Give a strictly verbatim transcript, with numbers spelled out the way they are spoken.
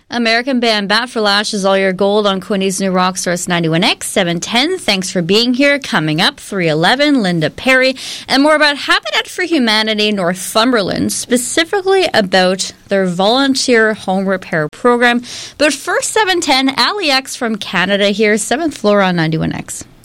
American band Bat for Lash is all your gold on Quinny's New Rock Source ninety-one X, seven ten. Thanks for being here. Coming up, three eleven, Linda Perry, and more about Habitat for Humanity Northumberland, specifically about their volunteer home repair program. But first, seven ten, Ali X from Canada here, seventh floor on ninety-one X.